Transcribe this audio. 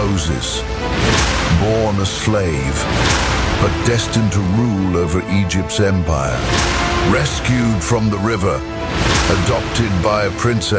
Moses, born a slave, but destined to rule over Egypt's empire. Rescued from the river, adopted by a princess,